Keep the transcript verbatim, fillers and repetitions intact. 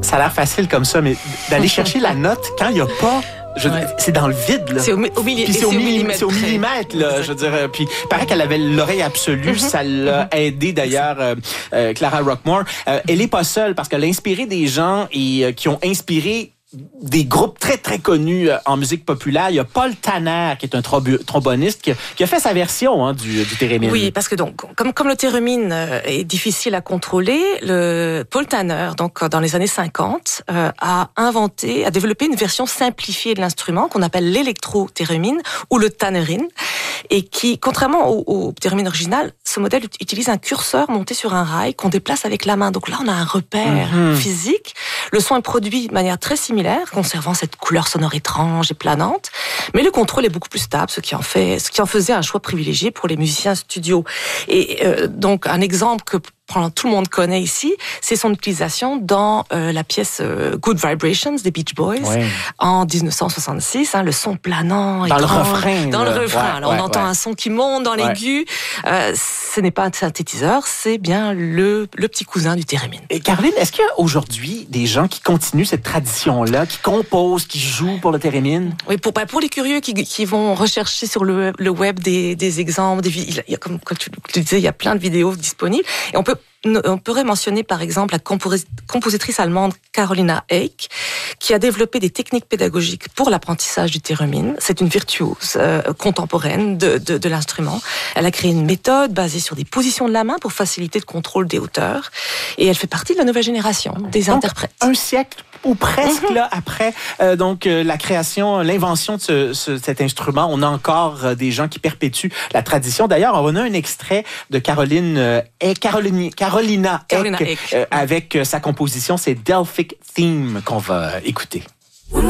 Ça a l'air facile comme ça, mais d'aller chercher la note quand il n'y a pas... Je, ouais. C'est dans le vide, là. C'est au, au, milli- c'est c'est au, au millimètre. C'est au millimètre, là, je veux dire. Puis, il paraît qu'elle avait l'oreille absolue. Mm-hmm. Ça l'a mm-hmm. aidé, d'ailleurs, euh, euh, Clara Rockmore. Euh, elle n'est pas seule, parce qu'elle a inspiré des gens et euh, qui ont inspiré des groupes très, très connus en musique populaire. Il y a Paul Tanner, qui est un tromb- tromboniste, qui a, qui a fait sa version hein, du, du thérémine. Oui, parce que donc, comme, comme le thérémine est difficile à contrôler, le Paul Tanner, donc dans les années cinquante, euh, a inventé, a développé une version simplifiée de l'instrument qu'on appelle l'électro-thérémine ou le tannerine, et qui, contrairement au, au thérémine original, ce modèle utilise un curseur monté sur un rail qu'on déplace avec la main. Donc là, on a un repère mm-hmm. physique. Le son est produit de manière très similaire, conservant cette couleur sonore étrange et planante, mais le contrôle est beaucoup plus stable, ce qui en fait, ce qui en faisait un choix privilégié pour les musiciens studio. Et euh, donc un exemple que tout le monde connaît ici, c'est son utilisation dans euh, la pièce euh, Good Vibrations des Beach Boys ouais. en dix-neuf cent soixante-six, hein, le son planant dans étrange, le refrain, dans le refrain. Ouais, Alors ouais, on entend ouais. un son qui monte dans ouais. l'aigu. Euh, ce n'est pas un synthétiseur, c'est bien le le petit cousin du thérémine. Et Caroline, est-ce qu'il y a aujourd'hui des gens qui continuent cette tradition-là, qui composent, qui jouent pour le thérémine? Oui, pour pour les curieux qui qui vont rechercher sur le le web des des exemples, des il y a comme comme tu le disais, il y a plein de vidéos disponibles et on peut On pourrait mentionner par exemple la compositrice allemande Carolina Eyck, qui a développé des techniques pédagogiques pour l'apprentissage du thérémine. C'est une virtuose euh, contemporaine de, de, de l'instrument. Elle a créé une méthode basée sur des positions de la main pour faciliter le contrôle des hauteurs. Et elle fait partie de la nouvelle génération des donc, interprètes. Un siècle ou presque mm-hmm. là après euh, donc euh, la création, l'invention de ce, ce, cet instrument, on a encore euh, des gens qui perpétuent la tradition. D'ailleurs, on a un extrait de Caroline euh, et Caroline, Carolina Eyck, euh, avec euh, sa composition, c'est Delphic Theme qu'on va écouter.